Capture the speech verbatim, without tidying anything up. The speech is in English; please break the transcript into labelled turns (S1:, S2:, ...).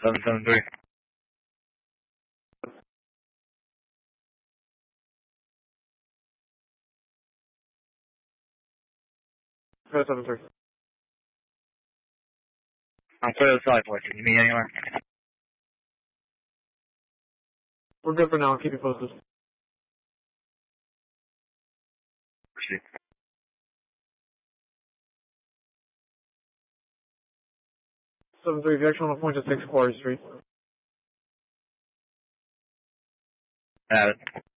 S1: seven seven three.
S2: seven seven three.
S1: I'm clear to Skyport. Can you meet anywhere?
S2: We're good for now. I'll keep you posted.
S1: Proceed.
S2: seven three, if you actually want to point to six Quarry Street.
S1: Have it.